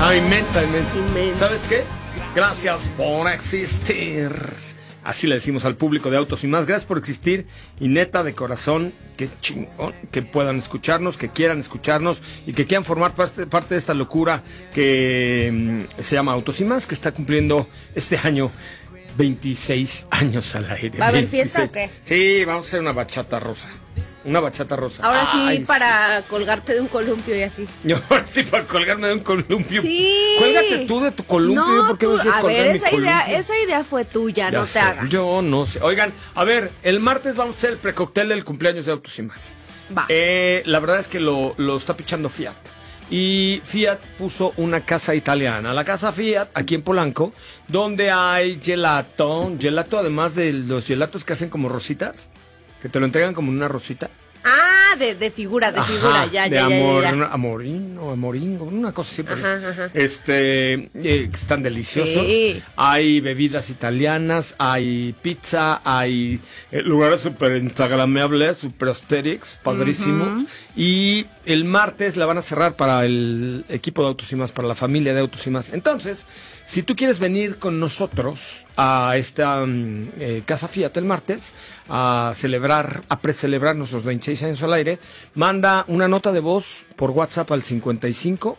Inmensa. ¿Sabes qué? Gracias por existir. Así le decimos al público de Autos y Más. Gracias por existir. Y neta, de corazón, qué chingón que puedan escucharnos, que quieran escucharnos y que quieran formar parte de esta locura que se llama Autos y Más, que está cumpliendo este año 26 años al aire. ¿Va a haber fiesta o qué? Sí, vamos a hacer una bachata rosa. Una bachata rosa. Ahora sí, para colgarte de un columpio y así. Ahora sí, para colgarme de un columpio. Sí. Cuélgate tú de tu columpio. No, ¿Por qué me quieres colgar mi columpio? Esa idea fue tuya, Ya no sé, te hagas. Yo no sé. Oigan, a ver, el martes vamos a hacer el precóctel del cumpleaños de Autos y Más. Va. La verdad es que lo está pichando Fiat. Y Fiat puso una casa italiana, la casa Fiat, aquí en Polanco, donde hay gelato. Gelato, además de los gelatos que hacen como rositas, que te lo entregan como una rosita. Ah, de figura, ya. Amoringo, una cosa así. Ajá. Están deliciosos. Sí. Hay bebidas italianas, hay pizza, hay lugares súper instagramables, súper aesthetics, padrísimos. Y el martes la van a cerrar para el equipo de Autos y Más, para la familia de Autos y Más. Entonces, si tú quieres venir con nosotros a esta Casa Fiat el martes, a precelebrar nuestros 26 años al aire, manda una nota de voz por WhatsApp al 55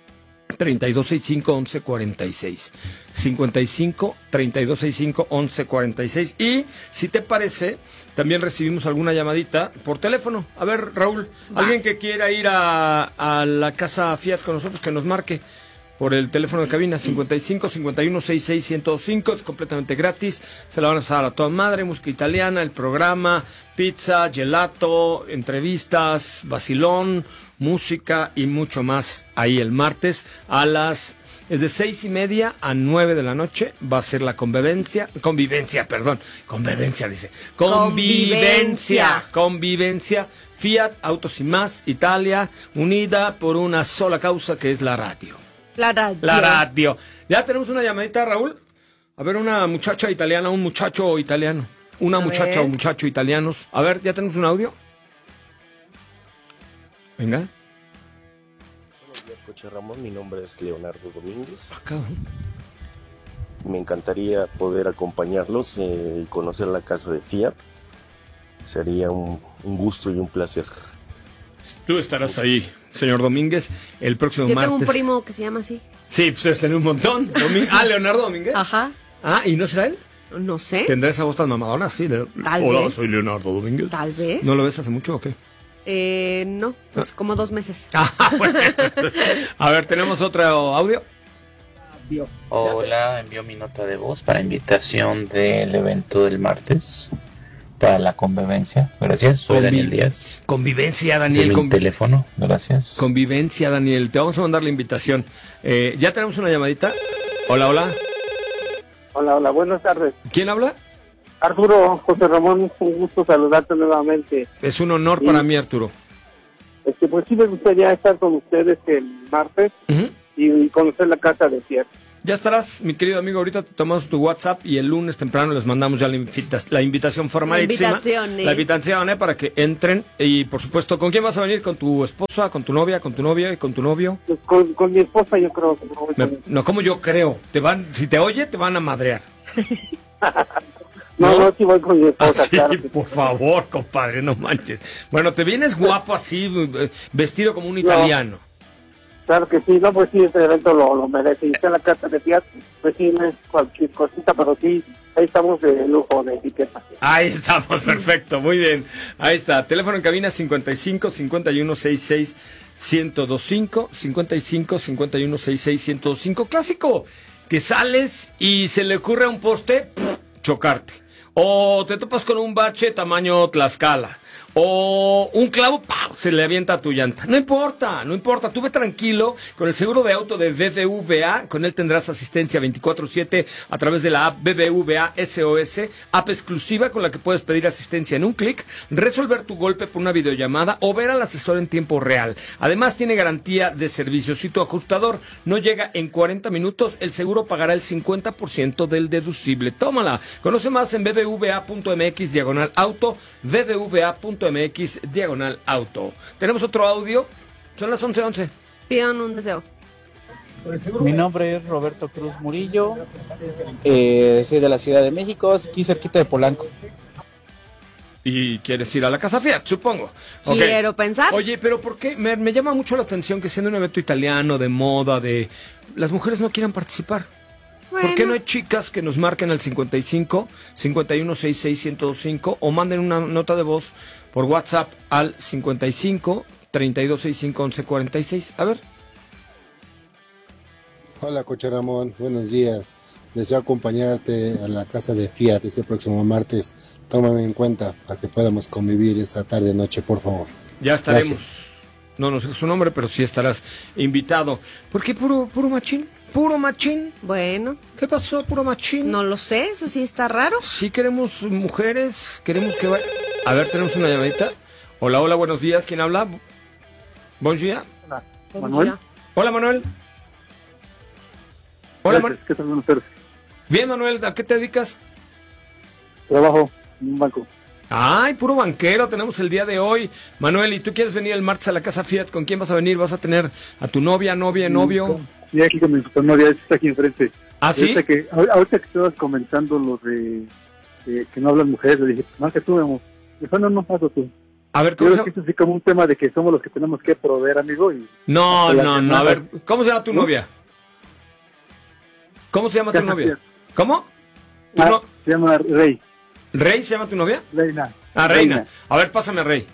3265 1146. 55 3265 1146. Y si te parece, también recibimos alguna llamadita por teléfono. A ver, Raúl, alguien que quiera ir a la Casa Fiat con nosotros, que nos marque por el teléfono de cabina 55 51 66 105. Es completamente gratis. Se la van a pasar a toda madre. Música italiana, el programa, pizza, gelato, entrevistas, vacilón, música y mucho más. Ahí el martes es de 6:30 a 9 de la noche. Va a ser la convivencia. Fiat, Autos y Más, Italia, unida por una sola causa, que es la radio. La radio. Ya tenemos una llamadita, Raúl. A ver, una muchacha italiana, un muchacho italiano. Una muchacha o muchacho italianos. A ver, ¿ya tenemos un audio? Venga. Buenos días, Coche Ramón. Mi nombre es Leonardo Domínguez. Cabrón. Me encantaría poder acompañarlos y conocer la casa de Fiat. Sería un gusto y un placer. Tú estarás ahí, señor Domínguez, el próximo martes. Yo tengo un primo que se llama así. Sí, pues debes tener un montón. Leonardo Domínguez. Ajá. ¿Y no será él? No sé. ¿Tendrá esa voz tan mamadona? Sí. Hola, vez. soy Leonardo Domínguez. Tal vez. ¿No lo ves hace mucho o qué? No, pues como 2 meses. Bueno. A ver, ¿tenemos otro audio? Hola, envío mi nota de voz para invitación del evento del martes para la convivencia. Gracias, soy Daniel Díaz. Convivencia, Daniel. Mi teléfono, gracias. Convivencia, Daniel. Te vamos a mandar la invitación. ¿Ya tenemos una llamadita? Hola. Hola, buenas tardes. ¿Quién habla? Arturo, José Ramón, un gusto saludarte nuevamente. Es un honor para mí, Arturo. Pues sí me gustaría estar con ustedes el martes y conocer la casa de Fiat. Ya estarás, mi querido amigo, ahorita te tomamos tu WhatsApp y el lunes temprano les mandamos ya la invitación formalísima. La invitación, para que entren. Y por supuesto, ¿con quién vas a venir? ¿Con tu esposa, con tu novia, con tu novio y con tu novio? Pues con mi esposa, yo creo. No, como yo creo. Si te oye, te van a madrear. No, sí voy con mi esposa, claro. Sí, por favor, compadre, no manches. Bueno, te vienes guapo así, vestido como un italiano. Claro que sí, pues sí, este evento lo merece. Y está en la casa de Fiat, pues sí, no es cualquier cosita, pero sí, ahí estamos de lujo, de etiqueta. Ahí estamos, perfecto, muy bien. Ahí está, teléfono en cabina 55 51 66 1025, 55 51 66 1025. Clásico, que sales y se le ocurre a un poste chocarte. O te topas con un bache tamaño Tlaxcala. O un clavo, ¡pau!, se le avienta a tu llanta. No importa. Tú ve tranquilo con el seguro de auto de BBVA. Con él tendrás asistencia 24/7 a través de la app BBVA SOS. App exclusiva con la que puedes pedir asistencia en un clic, resolver tu golpe por una videollamada o ver al asesor en tiempo real. Además, tiene garantía de servicio. Si tu ajustador no llega en 40 minutos, el seguro pagará el 50% del deducible. Tómala. Conoce más en bbva.mx/auto, bbva.mx/auto. Tenemos otro audio. Son las 11:11. Pidan un deseo. Mi nombre es Roberto Cruz Murillo, soy de la Ciudad de México, aquí cerquita de Polanco. Y quieres ir a la Casa Fiat, supongo. Ok. Quiero pensar. Oye, pero ¿por qué? Me llama mucho la atención que siendo un evento italiano, de moda, de... Las mujeres no quieran participar. Bueno. ¿Por qué no hay chicas que nos marquen al 55 51 66 1025 o manden una nota de voz por WhatsApp al 55 32 65 11 46? A ver. Hola, Coche Ramón, buenos días. Deseo acompañarte a la casa de Fiat ese próximo martes. Tómame en cuenta para que podamos convivir esa tarde-noche, por favor. Ya estaremos. Gracias. No sé su nombre, pero sí estarás invitado. ¿Por qué puro machín? ¿Puro machín? Bueno, ¿Qué pasó, puro machín? no lo sé, eso sí está raro. Sí queremos mujeres, queremos que vaya... A ver, tenemos una llamadita. Hola, buenos días. ¿Quién habla? Buen día. Manuel. Hola, Manuel. Hola, Manuel. ¿Qué tal? Buenas tardes. Bien, Manuel, ¿a qué te dedicas? Trabajo en un banco. Ay, puro banquero tenemos el día de hoy. Manuel, ¿y tú quieres venir el martes a la Casa Fiat? ¿Con quién vas a venir? ¿Vas a tener a tu novia, novio? Sí, aquí con mi novia, está aquí enfrente. ¿Ah, sí? Ahorita que estabas comentando lo de que no hablan mujeres, le dije, más que tú, mi amor. Dijo, no, hazlo tú. A ver, Yo ¿cómo se creo que llama? esto sí como un tema de que somos los que tenemos que proveer, amigo. Y No, a ver, ¿cómo se llama tu ¿no? novia? ¿Cómo se llama tu Casa novia? Fiat. ¿Cómo? ¿Tu no- Se llama Rey. ¿Rey se llama tu novia? Reina. Ah, Reina. A ver, pásame a Rey.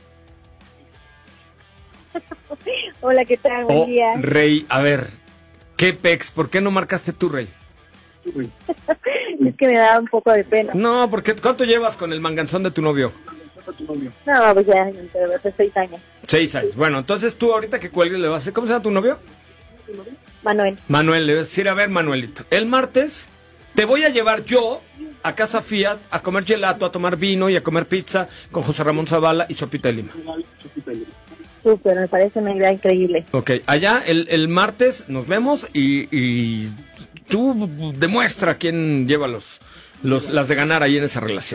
Hola, ¿qué tal? Buen día. Rey, a ver, ¿qué pex? ¿Por qué no marcaste tú, Rey? Uy. Es que me da un poco de pena. No, porque ¿cuánto llevas con el manganzón de tu novio? No, pues ya, hace 6 años. 6 años. Bueno, entonces tú ahorita que cuelgue le vas a decir, ¿cómo se llama tu novio? Manuel. Manuel, le vas a decir, a ver, Manuelito, el martes te voy a llevar yo a Casa Fiat a comer gelato, a tomar vino y a comer pizza con José Ramón Zavala y sopita de lima. Súper, me parece una idea increíble. Ok, allá el martes nos vemos y tú demuestra quién lleva las de ganar ahí en esa relación.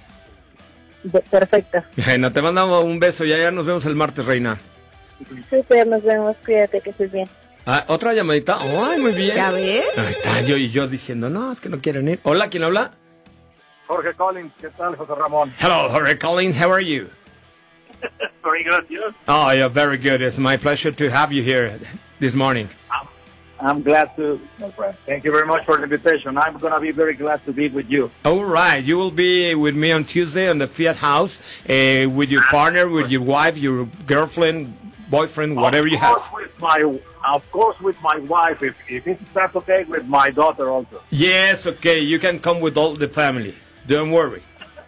Perfecto. Bueno, te mandamos un beso y allá nos vemos el martes, Reina. Súper, nos vemos. Cuídate, que estés bien. Ah, otra llamadita. Ay, muy bien. ¿Ya ves? Ahí está, yo diciendo, no, es que no quieren ir. Hola, ¿quién habla? Jorge Collins, ¿qué tal, José Ramón? Hello, Jorge Collins, how are you? Very good, you? Oh, you're very good. It's my pleasure to have you here this morning. I'm glad to. Thank you very much for the invitation. I'm going to be very glad to be with you. All right, you will be with me on Tuesday on the Fiat House with your partner, with your wife, your girlfriend, boyfriend, whatever you have. Of course, with my wife, if that's okay, with my daughter also. Yes, okay, you can come with all the family. Don't worry.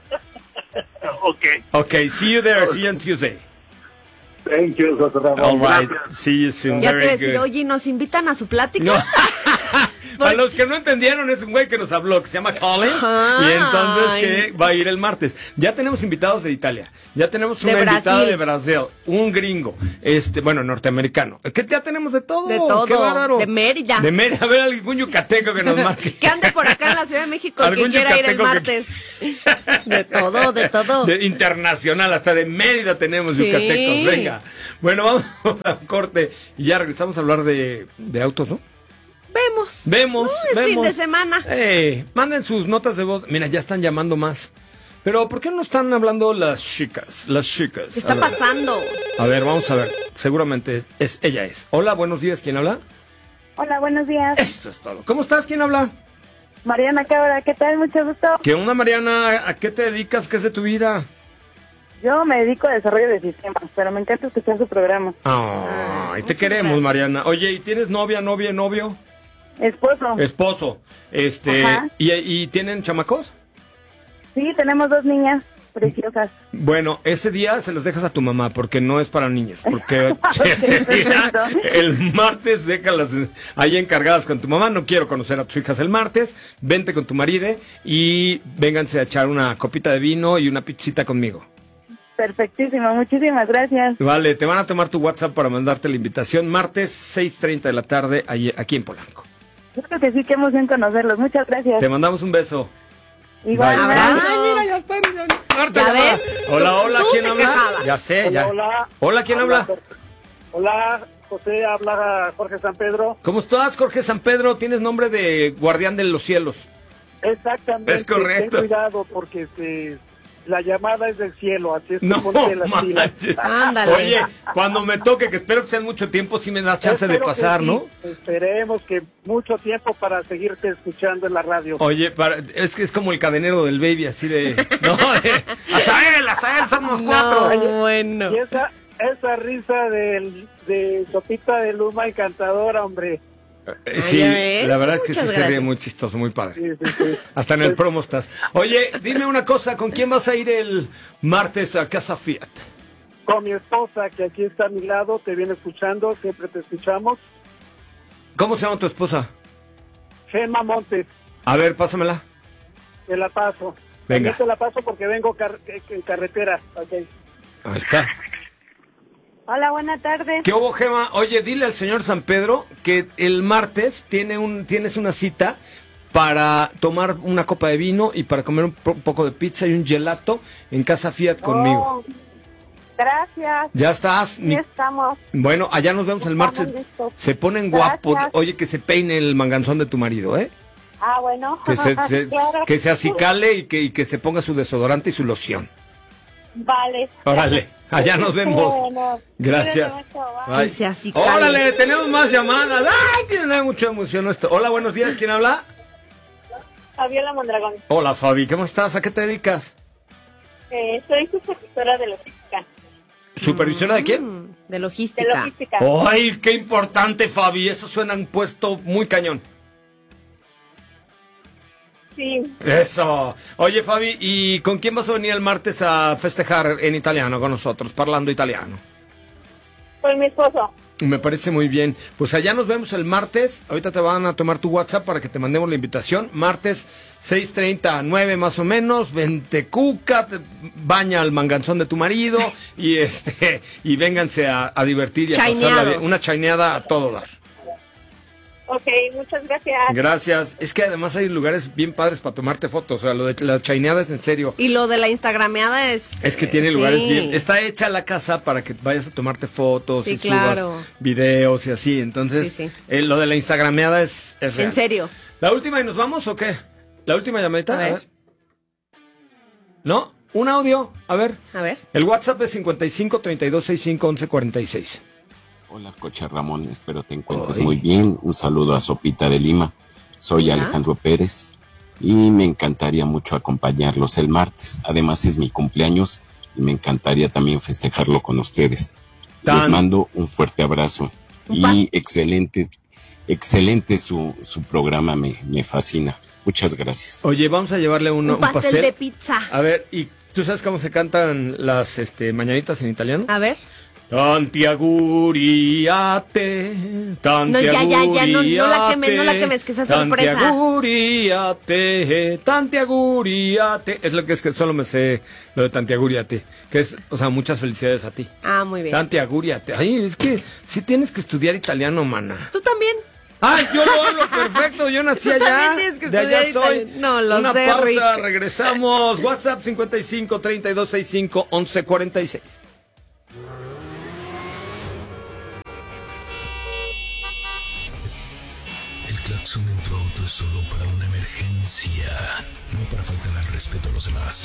Okay. Okay, see you there. See you on Tuesday. Thank you, José Ramón. All right, Gracias. see you soon. Ya te voy a Very decir, good. oye, ¿nos invitan a su plática? No. A los que no entendieron, es un güey que nos habló, que se llama Collins, Ay. y entonces que va a ir el martes. Ya tenemos invitados de Italia, ya tenemos una De invitada Brasil. de Brasil, un gringo, bueno, norteamericano. Que ya tenemos de todo. De todo. Qué bárbaro. De Mérida. De Mérida, a ver, algún yucateco que nos marque. Que ande por acá en la Ciudad de México, Algún que quiera ir el yucateco que- martes. De todo, de todo. De internacional, hasta de Mérida tenemos Sí. yucatecos, venga. Bueno, vamos a un corte y ya regresamos a hablar de autos, ¿no? Vemos. Es fin de semana. Manden sus notas de voz. Mira, ya están llamando más. Pero ¿por qué no están hablando las chicas? Las chicas. ¿Qué está A ver. pasando? A ver, vamos a ver. Seguramente ella es. Hola, buenos días. ¿Quién habla? Hola, buenos días. Eso es todo. ¿Cómo estás? ¿Quién habla? Mariana Cabra, ¿qué tal? Mucho gusto. ¿Qué onda, Mariana? ¿A qué te dedicas? ¿Qué es de tu vida? Yo me dedico a desarrollo de sistemas, pero me encanta escuchar su programa. Ay, te muchas queremos, gracias. Mariana. Oye, ¿y tienes novia, novio? Esposo. Esposo. Ajá. ¿Y tienen chamacos? Sí, tenemos 2 niñas preciosas. Bueno, ese día se los dejas a tu mamá porque no es para niños. Porque ese día, el martes, déjalas ahí encargadas con tu mamá. No quiero conocer a tus hijas el martes. Vente con tu marido y vénganse a echar una copita de vino y una pizzita conmigo. Perfectísimo, muchísimas gracias. Vale, te van a tomar tu WhatsApp para mandarte la invitación. Martes, 6:30 de la tarde, aquí en Polanco. Yo creo que sí, qué emoción conocerlos. Muchas gracias. Te mandamos un beso. Igual. Bye. Abrazo. Ay, mira, ya están. Marta, ¿Ya llamada. ves? Hola, Tú ¿quién te habla? quejabas. Ya sé, ya. Hola. Hola, ¿quién habla? Hola, José, habla Jorge San Pedro. ¿Cómo estás, Jorge San Pedro? Tienes nombre de guardián de los cielos. Exactamente. Es correcto. Ten cuidado porque la llamada es del cielo, así es que No ponte las pilas. manches. Ándale. Oye, cuando me toque, que espero que sea mucho tiempo, sí me das chance de Espero que pasar, sí. ¿no? Esperemos que mucho tiempo para seguirte escuchando en la radio. Oye, es que es como el cadenero del Baby, así de... No, Azael, somos cuatro. No, bueno. Y esa risa de Sopita de Luma encantadora, hombre. Sí, ya ves. la verdad es que sí Muchas se ríe gracias. muy chistoso, muy padre. Sí. Hasta en el promo estás. Oye, dime una cosa, ¿con quién vas a ir el martes a Casa Fiat? Con mi esposa, que aquí está a mi lado, te viene escuchando, siempre te escuchamos. ¿Cómo se llama tu esposa? Gemma Montes, A ver, pásamela. te la paso. Venga. También te la paso porque vengo en carretera. Okay. Ahí está. Hola, buena tarde. ¿Qué hubo, Gema? Oye, dile al señor San Pedro que el martes tienes una cita para tomar una copa de vino y para comer un poco de pizza y un gelato en Casa Fiat conmigo. Oh, gracias. Ya estás. Sí, estamos. Bueno, allá nos vemos el martes. Estamos listos. Se ponen guapos. Gracias. Oye, que se peine el manganzón de tu marido, ¿eh? Ah, bueno. Que se Claro. que se acicale y que se ponga su desodorante y su loción. Vale. Órale, allá nos vemos. Bueno, Gracias. cuídate mucho, bye. Ay. Que se acicale. Órale, tenemos más llamadas. Ay, que me da mucha emoción esto. Hola, buenos días, ¿quién habla? Fabiola Mondragón. Hola, Fabi, ¿cómo estás? ¿A qué te dedicas? Soy supervisora de logística. ¿Supervisora de quién? De De logística. logística. Ay, qué importante, Fabi. Eso suena un puesto muy cañón. Sí. Eso. Oye, Fabi, ¿y con quién vas a venir el martes a festejar en italiano con nosotros, parlando italiano? Con mi esposo. Me parece muy bien. Pues allá nos vemos el martes. Ahorita te van a tomar tu WhatsApp para que te mandemos la invitación. Martes 6:30 a 9 más o menos. Vente cuca, baña al manganzón de tu marido y y vénganse a divertir y a pasarla Chaineados. bien. Una chaineada a todo dar. Ok, muchas gracias. Gracias. Es que además hay lugares bien padres para tomarte fotos. O sea, lo de la chaineada es en serio. Y lo de la instagrameada Es que tiene lugares bien. Está hecha la casa para que vayas a tomarte fotos Sí, y claro. subas videos y así. Entonces, Sí, sí. Lo de la instagrameada es real. En serio. ¿La última y nos vamos o qué? ¿La última llamadita? A ver. ¿No? Un audio. A ver. A ver. El WhatsApp es 55 32 65 11 46. Hola, Coche Ramón, espero te encuentres Ay. muy bien. Un saludo a Sopita de Lima. Soy Hola. Alejandro Pérez y me encantaría mucho acompañarlos el martes. Además es mi cumpleaños y me encantaría también festejarlo con ustedes. Les mando un fuerte abrazo y excelente su programa, me fascina. Muchas gracias. Oye, vamos a llevarle un pastel de pizza. A ver, ¿y tú sabes cómo se cantan las mañanitas en italiano? A ver. Tanti auguriate, tanti No, ya, auguriate, no la quemes, que sea sorpresa. Tanti auguriate. Es lo que es que solo me sé lo de tanti auguriate, que es, o sea, muchas felicidades a ti. Ah, muy bien. Tanti auguriate. Ay, es que sí tienes que estudiar italiano, mana. ¿Tú también? Ay, yo lo hablo perfecto, yo nací Tú allá. también tienes que De allá estudiar soy. italiano. No, lo Una sé, pausa, Rick. regresamos. WhatsApp 55 32 65 11 46. El claxon en tu auto es solo para una emergencia, no para faltar al respeto a los demás.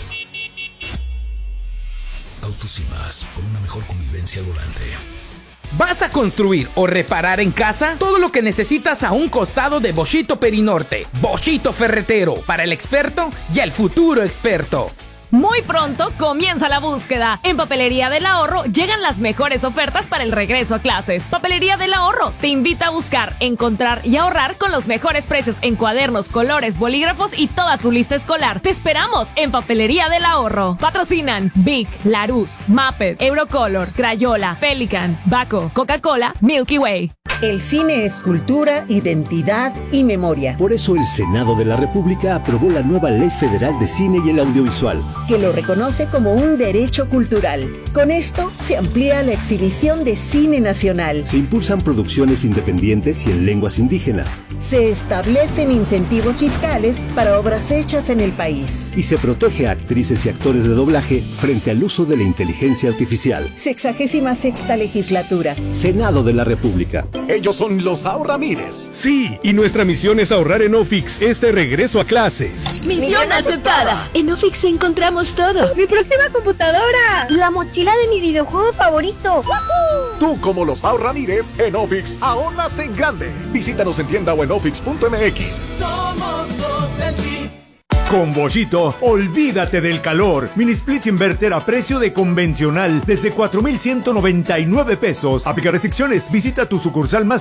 Autos y más, por una mejor convivencia al volante. ¿Vas a construir o reparar en casa? Todo lo que necesitas a un costado de Boschito Perinorte. Boschito Ferretero, para el experto y el futuro experto. Muy pronto comienza la búsqueda. En Papelería del Ahorro llegan las mejores ofertas para el regreso a clases. Papelería del Ahorro te invita a buscar, encontrar y ahorrar con los mejores precios en cuadernos, colores, bolígrafos y toda tu lista escolar. Te esperamos en Papelería del Ahorro. Patrocinan Bic, Larousse, Maped, Eurocolor, Crayola, Pelican, Baco, Coca-Cola, Milky Way. El cine es cultura, identidad y memoria. Por eso el Senado de la República aprobó la nueva Ley Federal de Cine y el Audiovisual, que lo reconoce como un derecho cultural. Con esto se amplía la exhibición de cine nacional. Se impulsan producciones independientes y en lenguas indígenas. Se establecen incentivos fiscales para obras hechas en el país. Y se protege a actrices y actores de doblaje frente al uso de la inteligencia artificial. 66ª legislatura. Senado de la República. Ellos son los Ahorramires. Sí, y nuestra misión es ahorrar en Ofix este regreso a clases. ¡Misión aceptada! En Ofix encontramos todo. ¡Mi próxima computadora! ¡La mochila de mi videojuego favorito! ¡Woohoo! Tú, como los Ahorramires, en Ofix ahorras en grande. Visítanos en tienda o en ofix.mx. Somos los del chip. Con Boschito, olvídate del calor. Mini splits inverter a precio de convencional desde 4,199 pesos. Aplica restricciones. Visita tu sucursal más